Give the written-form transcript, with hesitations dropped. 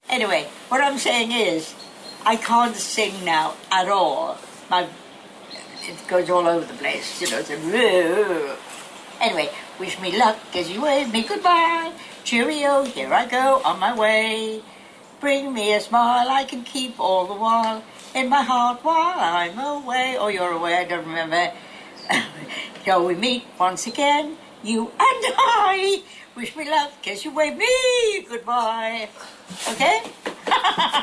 Anyway, what I'm saying is, I can't sing now at all. It goes all over the place, you know. Anyway, wish me luck as you wave me goodbye. Cheerio, here I go on my way. Bring me a smile I can keep all the while in my heart while I'm away. Oh, you're away, I don't remember. Shall we meet once again, you and I? Wish me luck as you wave me goodbye. Okay?